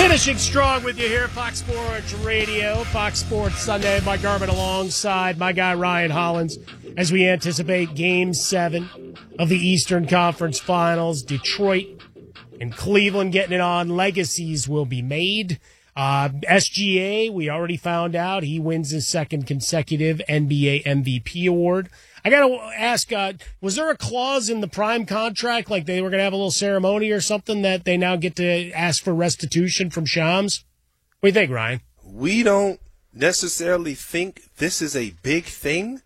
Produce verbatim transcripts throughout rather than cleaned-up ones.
Finishing strong with you here, Fox Sports Radio, Fox Sports Sunday. Mike Garvin alongside my guy Ryan Hollins as we anticipate Game seven of the Eastern Conference Finals. Detroit and Cleveland getting it on. Legacies will be made. Uh, S G A, we already found out, he wins his second consecutive N B A M V P award. I got to ask, uh, was there a clause in the Prime contract, like they were going to have a little ceremony or something that they now get to ask for restitution from Shams? What do you think, Ryan? We don't necessarily think this is a big thing,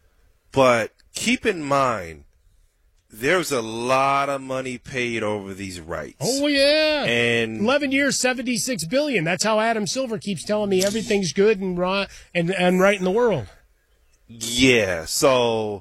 but keep in mind, there's a lot of money paid over these rights. Oh, yeah. And eleven years, seventy-six billion dollars. That's how Adam Silver keeps telling me everything's good and, right, and, and right in the world. Yeah, so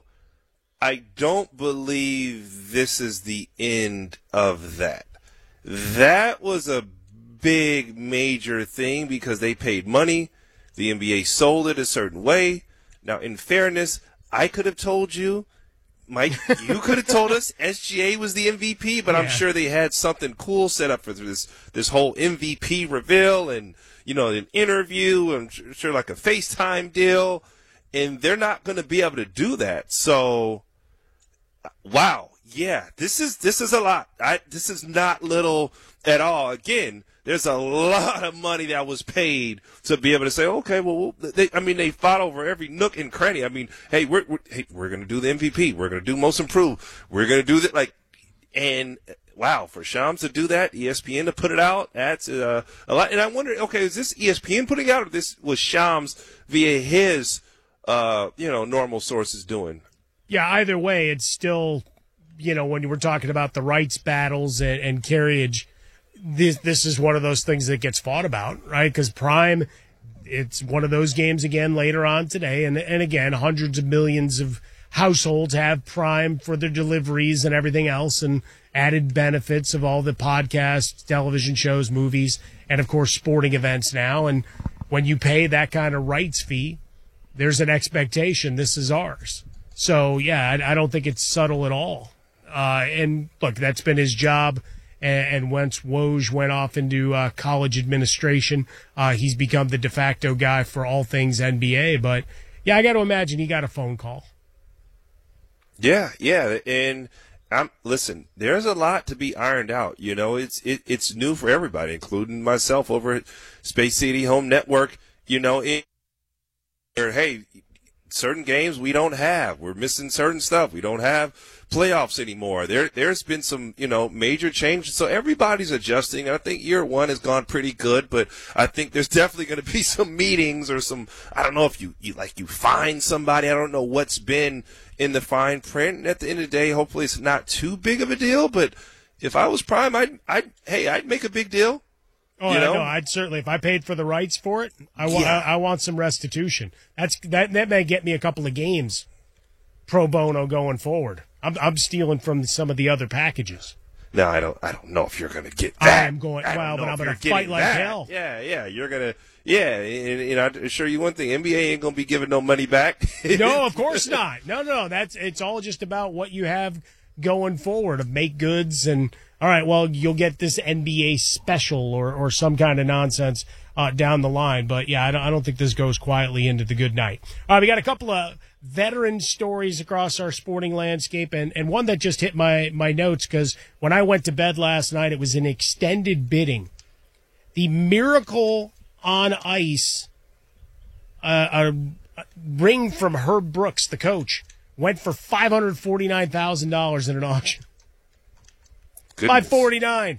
I don't believe this is the end of that. That was a big, major thing because they paid money. The N B A sold it a certain way. Now, in fairness, I could have told you, Mike, you could have told us S G A was the M V P, but yeah. I'm sure they had something cool set up for this this whole M V P reveal and, you know, an interview, I'm sure like a FaceTime deal. And they're not going to be able to do that. So, wow, yeah, this is this is a lot. I, this is not little at all. Again, there's a lot of money that was paid to be able to say, okay, well, they, I mean, they fought over every nook and cranny. I mean, hey, we're we're, hey, we're going to do the M V P. We're going to do most improved. We're going to do that. Like, and wow, for Shams to do that, E S P N to put it out, that's uh, a lot. And I wonder, okay, is this E S P N putting out, or this was Shams via his Uh, you know, normal sources doing? Yeah, either way, it's still, you know, when you were talking about the rights battles and, and carriage, this this is one of those things that gets fought about, right? Because Prime, it's one of those games again later on today, and and again, hundreds of millions of households have Prime for their deliveries and everything else, and added benefits of all the podcasts, television shows, movies, and of course sporting events now. And when you pay that kind of rights fee, there's an expectation this is ours. So, yeah, I, I don't think it's subtle at all. Uh, and, look, that's been his job. And, and once Woj went off into uh, college administration, uh, he's become the de facto guy for all things N B A. But, yeah, I got to imagine he got a phone call. Yeah, yeah. And, I'm, listen, there's a lot to be ironed out. You know, it's it, it's new for everybody, including myself over at Space City Home Network. You know, it, hey, certain games we don't have. We're missing certain stuff. We don't have playoffs anymore. There, there's been some, you know, major changes. So everybody's adjusting. I think year one has gone pretty good, but I think there's definitely going to be some meetings or some, I don't know if you, you like you find somebody. I don't know what's been in the fine print. And at the end of the day, hopefully it's not too big of a deal. But if I was Prime, I'd, I'd hey, I'd make a big deal. Oh, you know? I know. I'd certainly, if I paid for the rights for it, I want, yeah. I, I want some restitution. That's that. That may get me a couple of games, pro bono going forward. I'm, I'm stealing from some of the other packages. No, I don't. I don't know if you're going to get that. I'm going. Well, but I'm going to fight like that. hell. Yeah, yeah. You're going to. Yeah, and, and I assure you one thing: N B A ain't going to be giving no money back. No, of course not. No, no. That's it's all just about what you have going forward of make goods and. All right, well, you'll get this N B A special or, or some kind of nonsense uh, down the line. But, yeah, I don't, I don't think this goes quietly into the good night. All right, we got a couple of veteran stories across our sporting landscape, and, and one that just hit my, my notes because when I went to bed last night, it was an extended bidding. The Miracle on Ice uh, a, a ring from Herb Brooks, the coach, went for five hundred forty-nine thousand dollars in an auction. five forty-nine.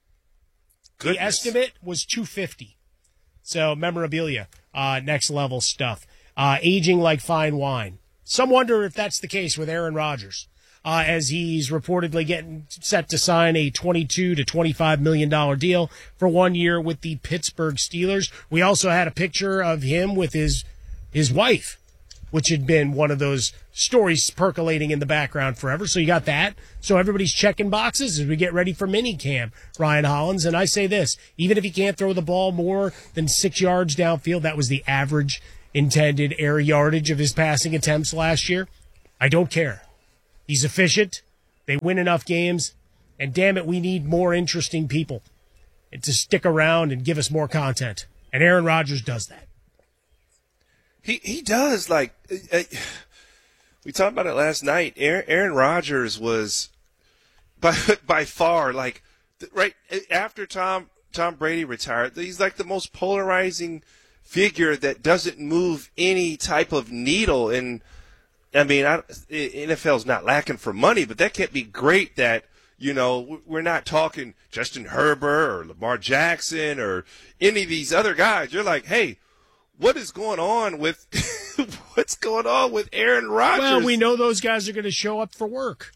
The estimate was two fifty. So memorabilia, uh, next level stuff. Uh, aging like fine wine. Some wonder if that's the case with Aaron Rodgers, uh, as he's reportedly getting set to sign a twenty-two to twenty-five million dollars deal for one year with the Pittsburgh Steelers. We also had a picture of him with his his wife, which had been one of those stories percolating in the background forever. So you got that. So everybody's checking boxes as we get ready for minicamp, Ryan Hollins. And I say this, even if he can't throw the ball more than six yards downfield, that was the average intended air yardage of his passing attempts last year. I don't care. He's efficient. They win enough games. And damn it, we need more interesting people. to stick around and give us more content. And Aaron Rodgers does that. He he does. Like, uh, we talked about it last night. Aaron, Aaron Rodgers was by by far, like, right after Tom Tom Brady retired, he's like the most polarizing figure that doesn't move any type of needle. And I mean, I, N F L's not lacking for money, but that can't be great that, you know, we're not talking Justin Herbert or Lamar Jackson or any of these other guys. You're like, hey, what is going on with what's going on with Aaron Rodgers? Well, we know those guys are going to show up for work.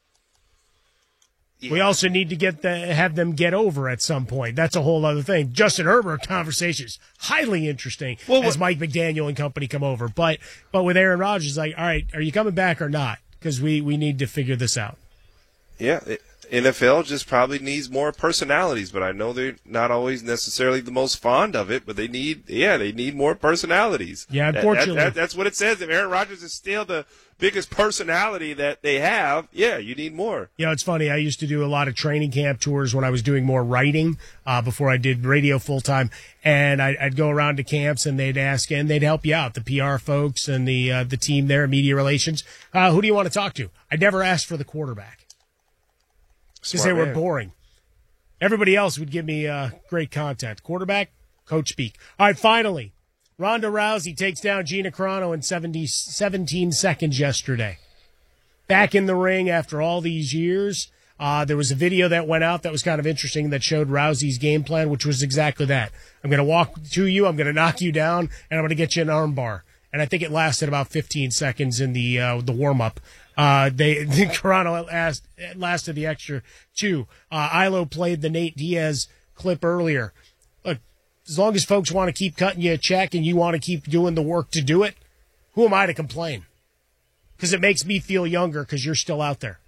Yeah. We also need to get the have them get over at some point. That's a whole other thing. Justin Herbert conversation is highly interesting well, as Mike McDaniel and company come over. But but with Aaron Rodgers, like, all right, are you coming back or not? Because we, we need to figure this out. Yeah, it, N F L just probably needs more personalities, but I know they're not always necessarily the most fond of it, but they need, yeah, they need more personalities. Yeah, unfortunately. That, that, that, that's what it says. If Aaron Rodgers is still the biggest personality that they have, yeah, you need more. You know, it's funny. I used to do a lot of training camp tours when I was doing more writing uh, before I did radio full-time, and I'd, I'd go around to camps, and they'd ask, and they'd help you out, the P R folks and the, uh, the team there, media relations. Uh, who do you want to talk to? I never asked for the quarterback. Because they were boring. Everybody else would give me uh, great content. Quarterback, coach speak. All right, finally, Ronda Rousey takes down Gina Carano in seventy, seventeen seconds yesterday. Back in the ring after all these years. Uh, there was a video that went out that was kind of interesting that showed Rousey's game plan, which was exactly that. I'm going to walk to you, I'm going to knock you down, and I'm going to get you an arm bar. And I think it lasted about fifteen seconds in the uh, the warm-up. Uh, they, the Carano asked, lasted the extra two. Uh, Ilo played the Nate Diaz clip earlier. Look, as long as folks want to keep cutting you a check and you want to keep doing the work to do it, who am I to complain? Because it makes me feel younger because you're still out there.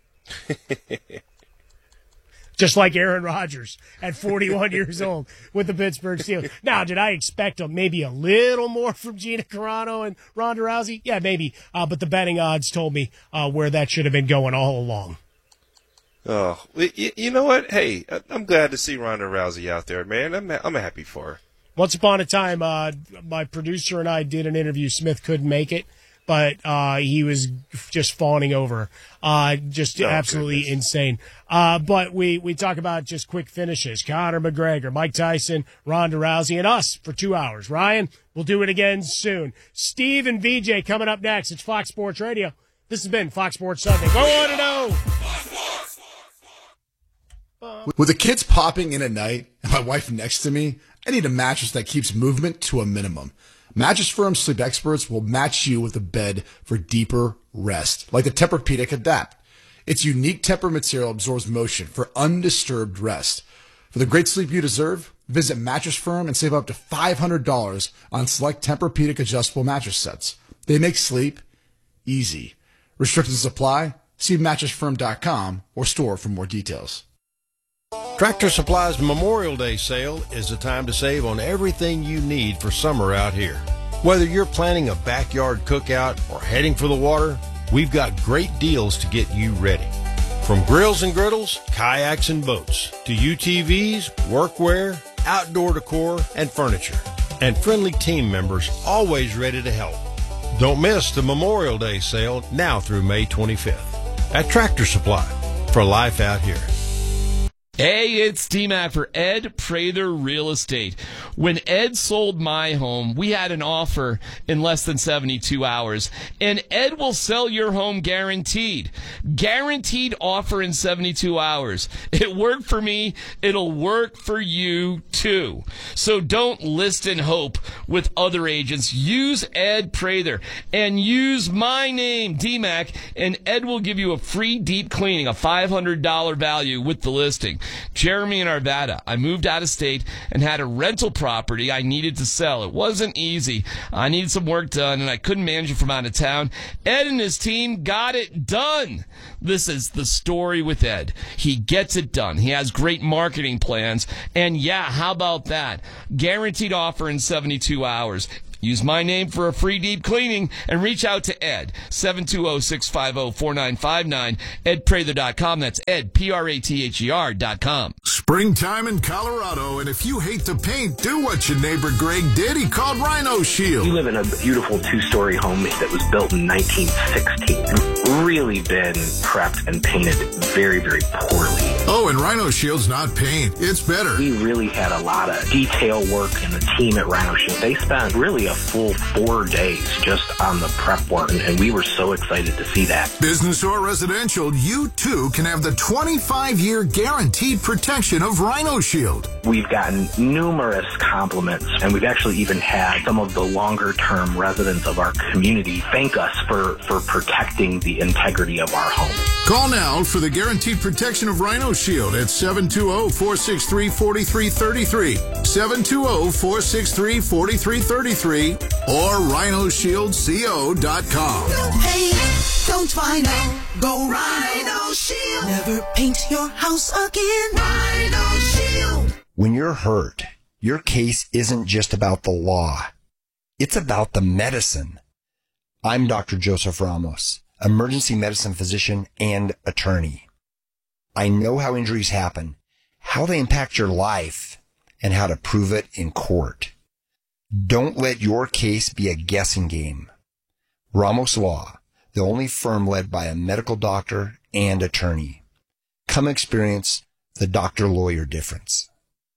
Just like Aaron Rodgers at forty-one years old with the Pittsburgh Steelers. Now, did I expect a, maybe a little more from Gina Carano and Ronda Rousey? Yeah, maybe. Uh, but the betting odds told me uh, where that should have been going all along. Oh, you know what? Hey, I'm glad to see Ronda Rousey out there, man. I'm I'm happy for her. Once upon a time, uh, my producer and I did an interview. Smith couldn't make it, but uh, he was just fawning over. Uh, just oh, absolutely goodness. insane. Uh, but we, we talk about just quick finishes. Conor McGregor, Mike Tyson, Ronda Rousey, and us for two hours. Ryan, we'll do it again soon. Steve and V J coming up next. It's Fox Sports Radio. This has been Fox Sports Sunday. Go on and oh! With the kids popping in at night and my wife next to me, I need a mattress that keeps movement to a minimum. Mattress Firm Sleep Experts will match you with a bed for deeper rest, like the Tempur-Pedic Adapt. Its unique Tempur material absorbs motion for undisturbed rest. For the great sleep you deserve, visit Mattress Firm and save up to five hundred dollars on select Tempur-Pedic adjustable mattress sets. They make sleep easy. Restrictions apply. See mattress firm dot com or store for more details. Tractor Supply's Memorial Day sale is the time to save on everything you need for summer out here. Whether you're planning a backyard cookout or heading for the water, we've got great deals to get you ready. From grills and griddles, kayaks and boats, to U T Vs, workwear, outdoor decor, and furniture. And friendly team members always ready to help. Don't miss the Memorial Day sale now through May twenty-fifth at Tractor Supply for life out here. Hey, it's T-Mac for Ed Prather Real Estate. When Ed sold my home, we had an offer in less than seventy-two hours. And Ed will sell your home guaranteed. Guaranteed offer in seventy-two hours. It worked for me. It'll work for you, too. So don't list and hope with other agents. Use Ed Prather and use my name, D-Mac, and Ed will give you a free deep cleaning, a five hundred dollars value with the listing. Jeremy in Arvada. I moved out of state and had a rental property I needed to sell. It wasn't easy. I needed some work done, and I couldn't manage it from out of town. Ed and his team got it done. This is the story with Ed. He gets it done. He has great marketing plans. And, yeah, how about that? Guaranteed offer in seventy-two hours. Use my name for a free deep cleaning and reach out to Ed, seven two zero, six five zero, four nine five nine, ed prather dot com. That's Ed, P R A T H E R dot com. Springtime in Colorado, and if you hate to paint, do what your neighbor Greg did. He called Rhino Shield. We live in a beautiful two-story home that was built in nineteen sixteen. Really been prepped and painted very, very poorly. Oh, and Rhino Shield's not paint. It's better. We really had a lot of detail work, and the team at Rhino Shield, they spent really a full four days just on the prep work, and we were so excited to see that. Business or residential, you too can have the twenty-five year guaranteed protection of Rhino Shield. We've gotten numerous compliments, and we've actually even had some of the longer-term residents of our community thank us for, for protecting the integrity of our home. Call now for the guaranteed protection of Rhino Shield at seven two zero, four six three, four three three three, seven two zero, four six three, four three three three, or rhino shield co dot com. No paint, don't Rhino, go Rhino Shield. Never paint your house again. Rhino Shield. When you're hurt, your case isn't just about the law. It's about the medicine. I'm Doctor Joseph Ramos, emergency medicine physician and attorney. I know how injuries happen, how they impact your life, and how to prove it in court. Don't let your case be a guessing game. Ramos Law, the only firm led by a medical doctor and attorney. Come experience the doctor-lawyer difference.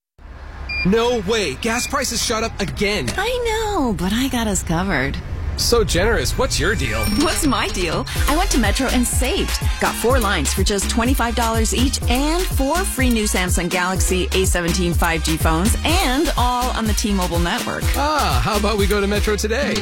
No way. Gas prices shot up again. I know, but I got us covered. So generous. What's your deal? What's my deal? I went to Metro and saved. Got four lines for just twenty-five dollars each and four free new Samsung Galaxy A seventeen five G phones, and all on the T-Mobile network. Ah, how about we go to Metro today?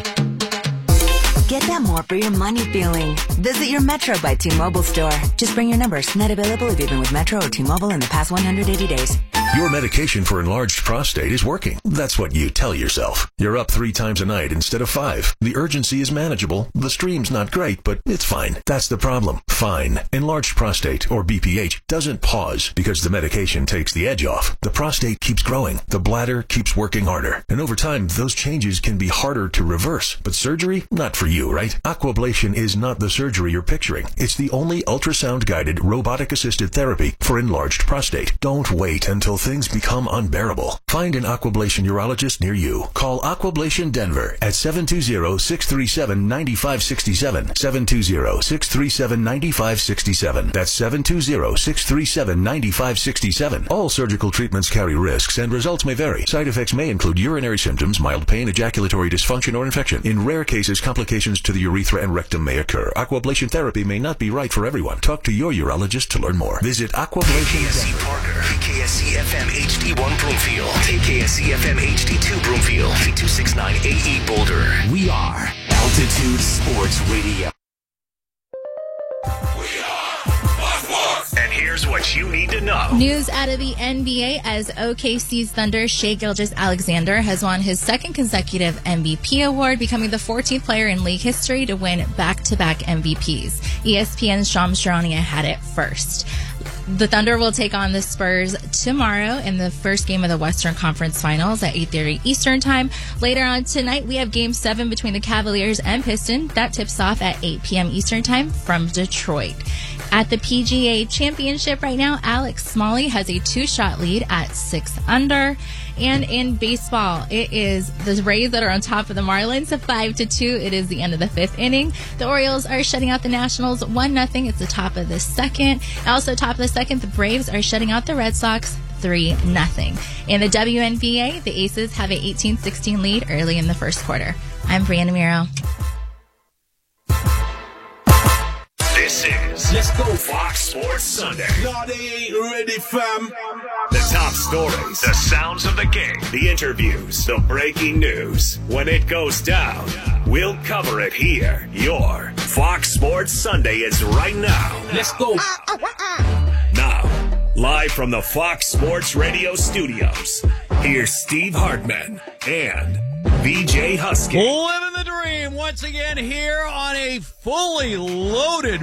Get that more for your money feeling. Visit your Metro by T-Mobile store. Just bring your numbers. Not available if you've been with Metro or T-Mobile in the past one hundred eighty days. Your medication for enlarged prostate is working. That's what you tell yourself. You're up three times a night instead of five. The urgency is manageable. The stream's not great, but it's fine. That's the problem. Fine. Enlarged prostate, or B P H, doesn't pause because the medication takes the edge off. The prostate keeps growing. The bladder keeps working harder. And over time, those changes can be harder to reverse. But surgery? Not for you, right? Aquablation is not the surgery you're picturing. It's the only ultrasound-guided, robotic-assisted therapy for enlarged prostate. Don't wait until things become unbearable. Find an Aquablation urologist near you. Call Aquablation Denver at seven two zero, six three seven, nine five six seven, seven two zero, six three seven, nine five six seven. That's seven two zero, six three seven, nine five six seven. All surgical treatments carry risks and results may vary. Side effects may include urinary symptoms, mild pain, ejaculatory dysfunction, or infection. In rare cases, complications to the urethra and rectum may occur. Aquablation therapy may not be right for everyone. Talk to your urologist to learn more. Visit Aquablation K K S C Parker, K K S C F M H D one Broomfield, K K S C F M H D two Broomfield, K two sixty-nine A E Boulder. We are Altitude Sports Radio. And here's what you need to know. News out of the N B A as O K C's Thunder Shai Gilgeous-Alexander has won his second consecutive M V P award, becoming the fourteenth player in league history to win back-to-back M V Ps. E S P N's Shams Charania had it first. The Thunder will take on the Spurs tomorrow in the first game of the Western Conference Finals at eight thirty Eastern Time. Later on tonight, we have Game seven between the Cavaliers and Pistons. That tips off at eight p.m. Eastern Time from Detroit. At the P G A Championship right now, Alex Smalley has a two-shot lead at six under. And in baseball, it is the Rays that are on top of the Marlins, five to two. It is the end of the fifth inning. The Orioles are shutting out the Nationals one nothing. It's the top of the second. Also, top of the second, the Braves are shutting out the Red Sox three nothing. In the W N B A, the Aces have an eighteen sixteen lead early in the first quarter. I'm Brianna Miro. This is Let's Go Fox Sports Sunday. No, they ain't ready, fam. The top stories, the sounds of the game, the interviews, the breaking news. When it goes down, we'll cover it here. Your Fox Sports Sunday is right now. Let's go. Now, live from the Fox Sports Radio studios, here's Steve Hartman and V J Husky. Living the dream. One once again here on a fully loaded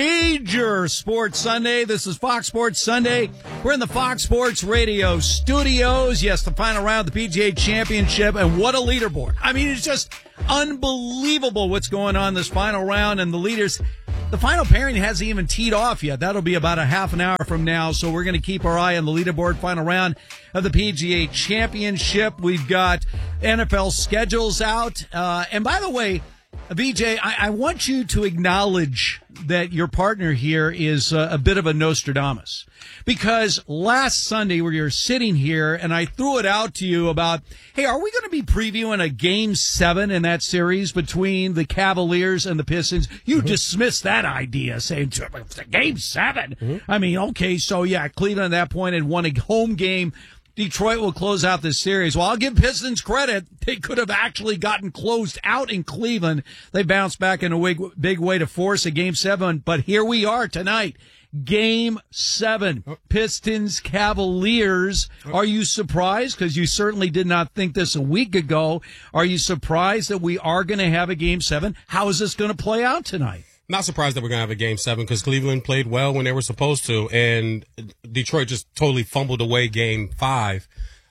major sports Sunday. This is Fox Sports Sunday. We're in the Fox Sports Radio studios. Yes, the final round of the P G A Championship, and what a leaderboard. I mean, it's just unbelievable what's going on this final round, and the leaders. The final pairing hasn't even teed off yet. That'll be about a half an hour from now, so we're going to keep our eye on the leaderboard. Final round of the P G A Championship. We've got N F L schedules out. Uh, and by the way, V J, I, I want you to acknowledge that your partner here is uh, a bit of a Nostradamus. Because last Sunday we were sitting here and I threw it out to you about, hey, are we going to be previewing a game seven in that series between the Cavaliers and the Pistons? You mm-hmm. dismissed that idea, saying it's a game seven. Mm-hmm. I mean, okay, so yeah, Cleveland at that point had won a home game. Detroit will close out this series. Well, I'll give Pistons credit. They could have actually gotten closed out in Cleveland. They bounced back in a big, big way to force a game seven. But here we are tonight. Game seven, Pistons Cavaliers. Are you surprised? Because you certainly did not think this a week ago. Are you surprised that we are going to have a game seven? How is this going to play out tonight? Not surprised that we're going to have a game seven because Cleveland played well when they were supposed to, and Detroit just totally fumbled away game five,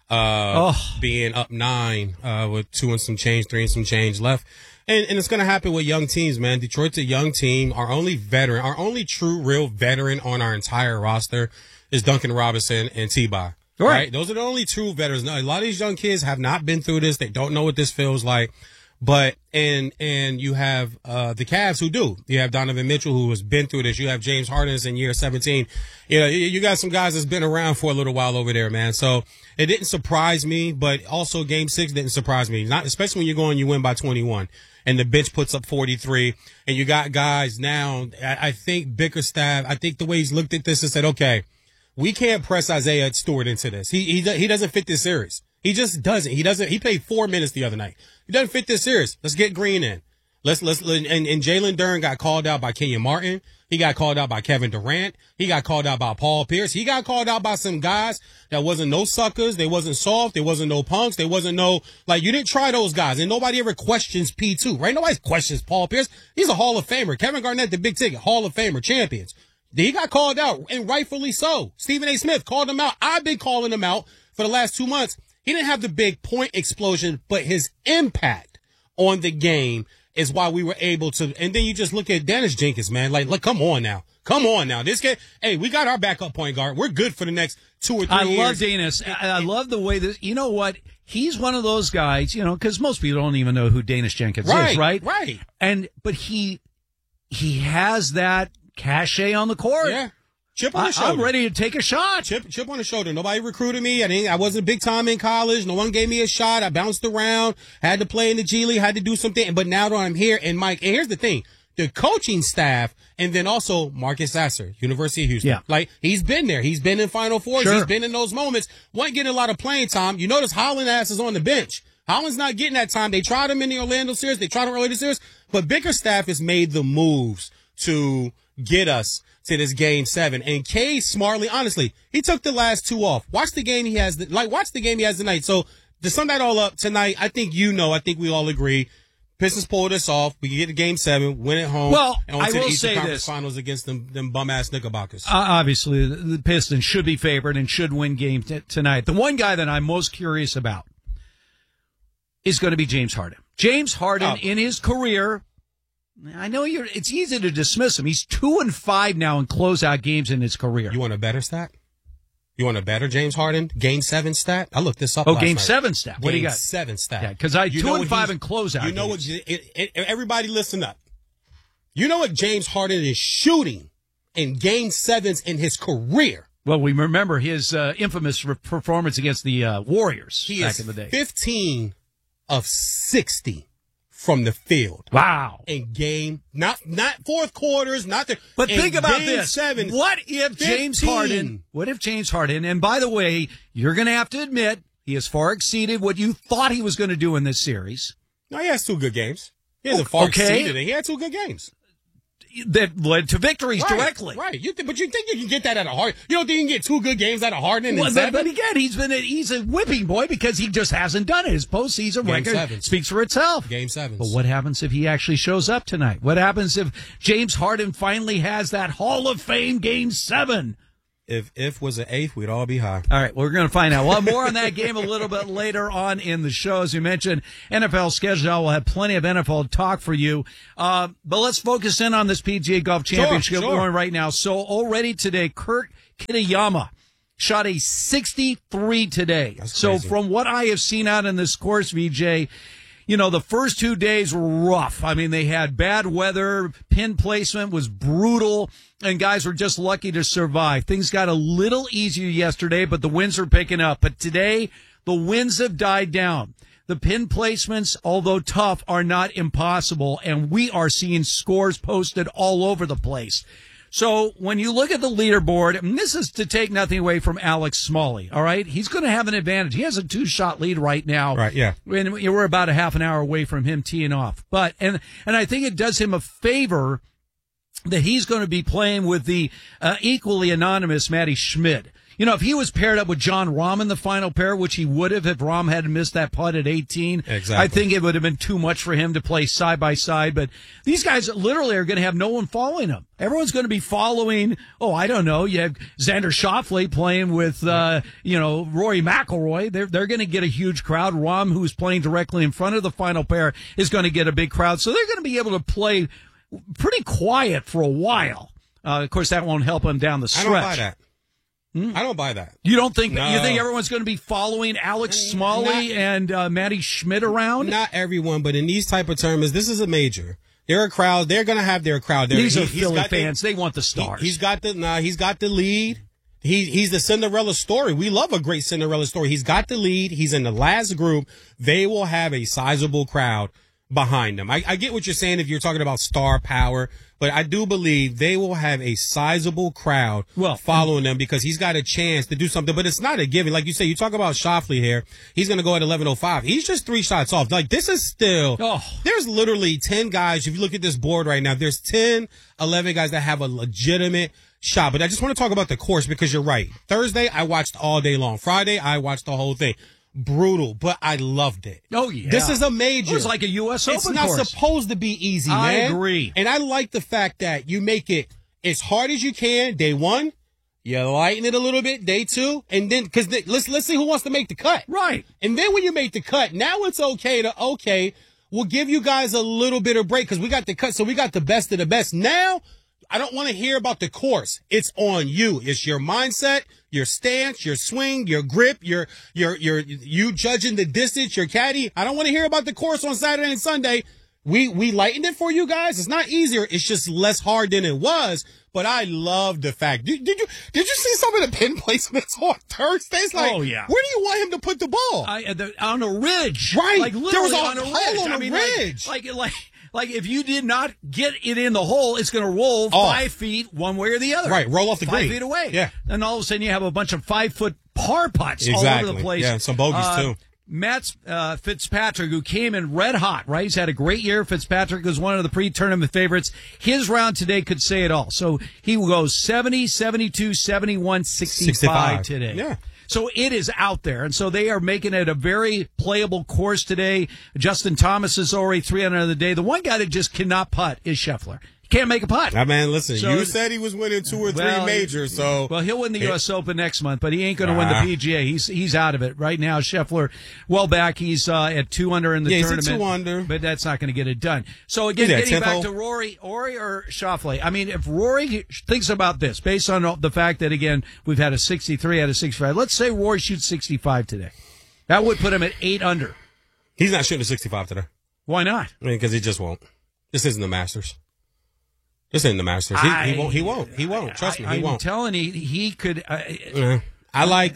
uh, oh. being up nine uh, with two and some change, three and some change left. And, and it's going to happen with young teams, man. Detroit's a young team. Our only veteran, our only true, real veteran on our entire roster is Duncan Robinson and T-Boy. Right. right? Those are the only true veterans. Now, a lot of these young kids have not been through this. They don't know what this feels like. But, and, and you have, uh, the Cavs who do. You have Donovan Mitchell who has been through this. You have James Harden in year seventeen. You know, you got some guys that's been around for a little while over there, man. So it didn't surprise me, but also game six didn't surprise me. Not, especially when you go and you win by twenty-one and the bench puts up forty-three and you got guys now. I, I think Bickerstaff, I think the way he's looked at this and said, okay, we can't press Isaiah Stewart into this. He, he, he doesn't fit this series. He just doesn't. He doesn't. He played four minutes the other night. He doesn't fit this series. Let's get Green in. Let's let's and, and Jalen Duren got called out by Kenyon Martin. He got called out by Kevin Durant. He got called out by Paul Pierce. He got called out by some guys that wasn't no suckers. They wasn't soft. They wasn't no punks. They wasn't no like you didn't try those guys. And nobody ever questions P two, right? Nobody questions Paul Pierce. He's a Hall of Famer. Kevin Garnett, the big ticket, Hall of Famer, champions. He got called out, and rightfully so. Stephen A. Smith called him out. I've been calling him out for the last two months. He didn't have the big point explosion, but his impact on the game is why we were able to. And then you just look at Dennis Jenkins, man. Like, look, come on now. Come on now. This guy, hey, we got our backup point guard. We're good for the next two or three I years. love Dennis. I love the way that, you know what? He's one of those guys, you know, because most people don't even know who Dennis Jenkins right, is, right? Right. And, but he, he has that cachet on the court. Yeah. Chip on the I, shoulder. I'm ready to take a shot. Chip, chip on the shoulder. Nobody recruited me. I didn't, I wasn't big time in college. No one gave me a shot. I bounced around, had to play in the G League, had to do something. But now that I'm here, and Mike, and here's the thing, the coaching staff, and then also Marcus Sasser, University of Houston. Yeah. Like, he's been there. He's been in Final Fours. Sure. He's been in those moments. Wasn't getting a lot of playing time. You notice Holland ass is on the bench. Holland's not getting that time. They tried him in the Orlando series. They tried him early in the series. But Bickerstaff has made the moves to get us to this game seven. And K smartly, honestly, he took the last two off. Watch the game he has, the, like, watch the game he has tonight. So to sum that all up tonight, I think you know, I think we all agree, Pistons pulled us off. We can get to game seven, win at home. Well, and on I to the will Eastern say Conference this. Finals against them, them bum-ass Knickerbockers. Uh, obviously, the, the Pistons should be favored and should win game t- tonight. The one guy that I'm most curious about is going to be James Harden. James Harden, Oh. in his career, I know you're. It's easy to dismiss him. He's two and five now in closeout games in his career. You want a better stat? You want a better James Harden game seven stat? I looked this up. Oh, last game night. seven stat. What game do you got? Seven stat. Yeah, because I You two know and what five he's- in closeout. You know games. what? It, it, everybody, listen up. You know what James Harden is shooting in game sevens in his career. Well, we remember his uh, infamous re- performance against the uh, Warriors He back is in the day. fifteen of sixty from the field. Wow. In game, not not fourth quarters, not the. But in think about game this. Seven, what if James fifteen Harden, what if James Harden, and by the way, you're going to have to admit, he has far exceeded what you thought he was going to do in this series. No, he has two good games. He hasn't Okay. far exceeded it. He had two good games. that led to victories right, directly. Right. You th- but you think you can get that out of Harden? You don't think you can get two good games out of Harden? Well, in but, seven? but again, he's been a, he's a whipping boy because he just hasn't done it. His postseason Game record sevens. speaks for itself. Game seven. But what happens if he actually shows up tonight? What happens if James Harden finally has that Hall of Fame Game seven? If if was an eighth, we'd all be high. All right, we're going to find out. We'll have more on that game a little bit later on in the show. As you mentioned, N F L schedule. We'll have plenty of N F L talk for you. Uh, but let's focus in on this P G A Golf Championship Sure, sure. going right now. So already today, Kurt Kitayama shot a sixty-three today. That's so crazy. from what I have seen out in this course, V J, you know, the first two days were rough. I mean, they had bad weather. Pin placement was brutal, and guys were just lucky to survive. Things got a little easier yesterday, but the winds are picking up. But today, the winds have died down. The pin placements, although tough, are not impossible, and we are seeing scores posted all over the place. So when you look at the leaderboard, and this is to take nothing away from Alex Smalley, all right? He's going to have an advantage. He has a two-shot lead right now. Right, yeah. And we're about a half an hour away from him teeing off. But and and I think it does him a favor that he's going to be playing with the uh, equally anonymous Matty Schmidt. You know, if he was paired up with John Rahm in the final pair, which he would have if Rahm hadn't missed that putt at eighteen, exactly. I think it would have been too much for him to play side by side. But these guys literally are going to have no one following them. Everyone's going to be following, oh, I don't know, you have Xander Schauffele playing with, uh, you know, Rory McIlroy. They're, they're going to get a huge crowd. Rahm, who's playing directly in front of the final pair, is going to get a big crowd. So they're going to be able to play pretty quiet for a while. Uh, of course, that won't help them down the stretch. I don't buy that. Hmm? I don't buy that. You don't think no. you think everyone's going to be following Alex Smalley Not, and uh, Matty Schmidt around? Not everyone, but in these type of tournaments, this is a major. They're a crowd. They're going to have their crowd. They're, These he, are Philly fans. The, they want the stars. He, he's got the. Nah, he's got the lead. He he's the Cinderella story. We love a great Cinderella story. He's got the lead. He's in the last group. They will have a sizable crowd behind them. I, I get what you're saying if you're talking about star power, but I do believe they will have a sizable crowd well, following them because he's got a chance to do something. But it's not a given. Like you say, you talk about Schauffele here. He's going to go at eleven oh five. He's just three shots off. Like, this is still, oh. there's literally ten guys. If you look at this board right now, there's ten, eleven guys that have a legitimate shot. But I just want to talk about the course because you're right. Thursday, I watched all day long. Friday, I watched the whole thing. Brutal, but I loved it. Oh, yeah. This is a major. It was like a U S Open It's not course. supposed to be easy, man. I agree. And I like the fact that you make it as hard as you can day one, you lighten it a little bit day two, and then, because let's, let's see who wants to make the cut. Right. And then when you make the cut, now it's okay to, okay, we'll give you guys a little bit of break because we got the cut, so we got the best of the best. Now, I don't want to hear about the course. It's on you. It's your mindset, your stance, your swing, your grip, your, your, your, you judging the distance, your caddy. I don't want to hear about the course on Saturday and Sunday. We, we lightened it for you guys. It's not easier. It's just less hard than it was. But I love the fact. Did, did you, did you see some of the pin placements on Thursdays? Like, oh, yeah. Where do you want him to put the ball? I, the, on a ridge. Right. Like, there was a on a hole ridge. on a I mean, ridge. Like, like, like, like, if you did not get it in the hole, it's going to roll oh. five feet one way or the other. Right. Roll off the five green. feet away. Yeah. And all of a sudden you have a bunch of five foot par putts exactly. all over the place. Yeah. Some bogeys uh, too. Matt uh, Fitzpatrick, who came in red hot, right? He's had a great year. Fitzpatrick was one of the pre-tournament favorites. His round today could say it all. So he goes seventy, seventy-two, seventy-one, sixty-five, sixty-five today. Yeah. So it is out there. And so they are making it a very playable course today. Justin Thomas is already three hundred of the day. The one guy that just cannot putt is Scheffler. Can't make a putt. Now, man, listen, So- you said he was winning two or three Well, majors, so. Well, he'll win the It- U S Open next month, but he ain't going to win Ah. the P G A. He's he's out of it right now. Scheffler, well back. He's uh, at two under in the Yeah, he's at tournament. two under. But that's not going to get it done. So again, He's at getting tenth back hole. to Rory, Rory or Schauffele. I mean, if Rory thinks about this, based on the fact that again we've had a sixty-three out of sixty-five. Let's say Rory shoots sixty-five today. That would put him at eight under. He's not shooting a sixty-five today. Why not? I mean, because he just won't. This isn't the Masters. This isn't the Masters. He, I- he won't. He won't. He won't. Trust I, me, he I'm won't. telling you, he could. Uh, Uh, I like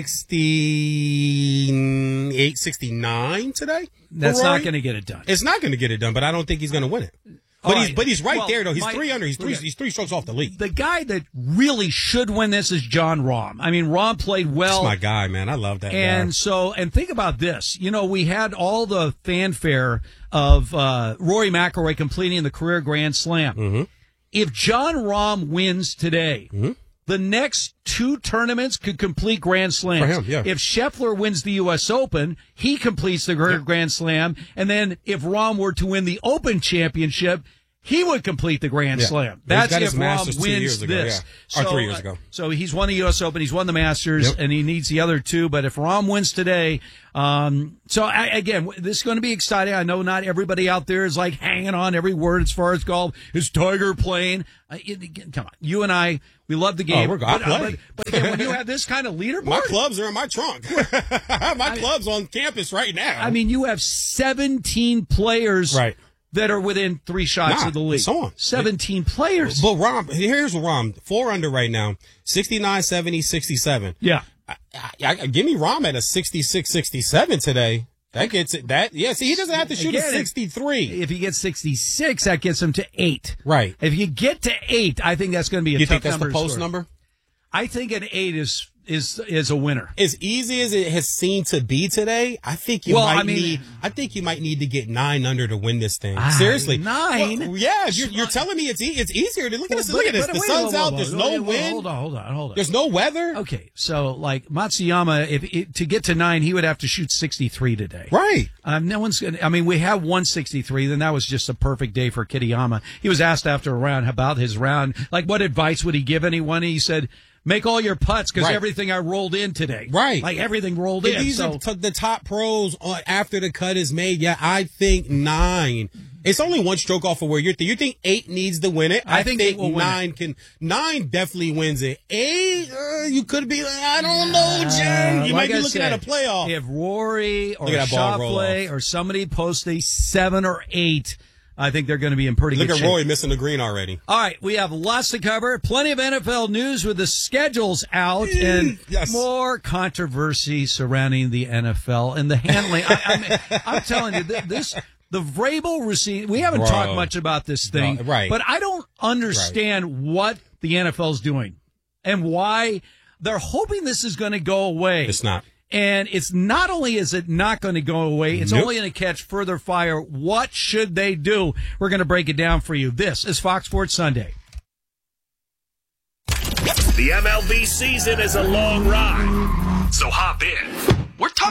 sixty-eight, sixty-nine today. that's for not Rory. going to get it done. It's not going to get it done, but I don't think he's going to win it. But All he's right. but he's right Well, there though. He's my- three under. He's three. okay. He's three strokes off the lead. The guy that really should win this is John Rahm. I mean, Rahm played well. That's my guy, man. I love that And guy. so, and think about this. You know, we had all the fanfare of uh, Rory McIlroy completing the career Grand Slam. Mm-hmm. if John Rahm wins today, mm-hmm. the next two tournaments could complete Grand Slams. For him, yeah. If Scheffler wins the U S Open, he completes the Yeah. Grand Slam. And then if Rahm were to win the Open Championship, he would complete the Grand Yeah. Slam. He's That's got if his Masters Rahm two wins years ago, this. yeah. Or three years ago. Uh, so he's won the U S Open, he's won the Masters, Yep. and he needs the other two. But if Rahm wins today, um, so I, again, this is going to be exciting. I know not everybody out there is like hanging on every word as far as golf. Is Tiger playing? Uh, it, again, come on, you and I, we love the game. Oh, we're I but, play. but, but again, when you have this kind of leaderboard, My clubs are in my trunk. I have my clubs on campus right now. I mean, you have seventeen players Right. that are within three shots Nah, of the league. so on. seventeen players. But Rom, here's what Rom, four under right now, sixty-nine, seventy, sixty-seven. Yeah. I, I, I, give me Rom at a sixty-six, sixty-seven today. That gets it. That yeah. See, he doesn't have to shoot Again, a sixty-three. If he gets sixty-six, that gets him to eight. Right. If you get to eight, I think that's going to be a You tough think that's number the to post score. number? I think an eight is is is a winner. As easy as it has seemed to be today, I think you Well, might I mean- need. I think you might need to get nine under to win this thing. Ah, Seriously, nine? Well, yeah, you're, you're telling me it's e- it's easier to look at this. Look at this. But The wait, sun's whoa, whoa, out. whoa, There's whoa, no whoa, wind. Hold on, hold on, hold on. There's no weather. Okay, so like Matsuyama, if it, to get to nine, he would have to shoot sixty-three today. Right. Um, no one's gonna. I mean, we have one sixty-three. Then that was just a perfect day for Kitayama. He was asked after a round about his round, like what advice would he give anyone? He said, "Make all your putts because Right. everything I rolled in today, Right. Like everything rolled If in." these So are t- the top pros on, after the cut is made. Yeah, I think nine. It's only one stroke off of where you're. Th- you think eight needs to win it? I think eight will win nine can. Nine definitely wins it. Eight, uh, you could be. Like, I don't know, Jen. You Uh, like might be I looking said, at a playoff. If Rory or Look at that ball roll Schauffele off. or somebody posts a seven or eight, I think they're going to be in pretty Look good at shape. Roy missing the green already. All right, we have lots to cover. Plenty of N F L news with the schedules out and Yes. more controversy surrounding the N F L and the handling. I, I mean, I'm telling you, th- this the Vrabel receipt. We haven't Bro. talked much about this thing, No, right. But I don't understand what the N F L is doing and why they're hoping this is going to go away. It's not. And it's not only is it not going to go away, it's Nope. only going to catch further fire. What should they do? We're going to break it down for you. This is Fox Sports Sunday. The M L B season is a long ride, so hop in. We're talking